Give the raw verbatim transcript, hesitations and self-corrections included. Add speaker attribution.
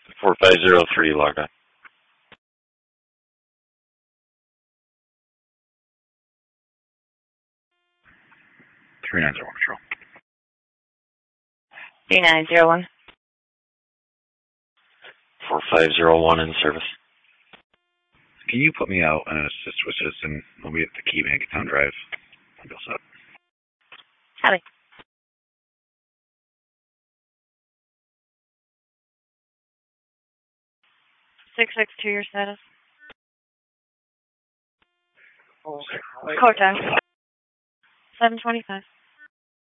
Speaker 1: four five zero three, logged on.
Speaker 2: three nine zero one, control.
Speaker 3: three nine zero one.
Speaker 1: four five zero one in service.
Speaker 2: Can you put me out and assist with citizen? We'll be at the Key Bank Town Drive. I'll go up.
Speaker 3: Howdy. six six two, your status. Core time. seven twenty-five.